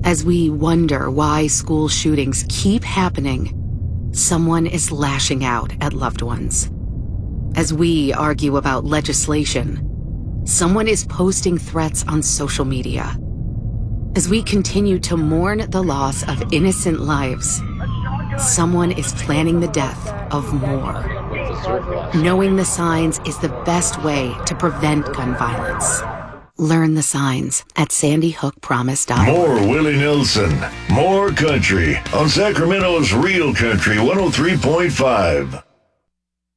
As we wonder why school shootings keep happening, someone is lashing out at loved ones. As we argue about legislation, someone is posting threats on social media. As we continue to mourn the loss of innocent lives, someone is planning the death of more. Knowing the signs is the best way to prevent gun violence. Learn the signs at sandyhookpromise.org. More Willie Nelson, more country on Sacramento's Real Country 103.5.